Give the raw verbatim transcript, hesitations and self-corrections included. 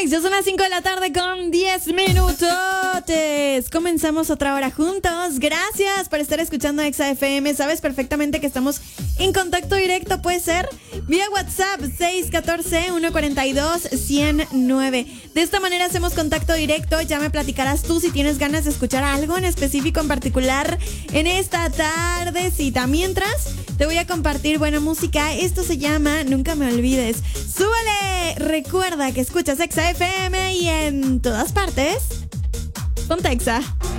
Exa, son las cinco de la tarde con diez minutotes. Comenzamos otra hora juntos. Gracias por estar escuchando Exa F M. Sabes perfectamente que estamos en contacto directo, puede ser vía WhatsApp seis uno cuatro, uno cuatro dos, cero nueve. De esta manera hacemos contacto directo. Ya me platicarás tú si tienes ganas de escuchar algo en específico, en particular en esta tardecita. Mientras, te voy a compartir buena música. Esto se llama Nunca Me Olvides. ¡Súbele! Recuerda que escuchas Exa F M y en todas partes, ponte Exa.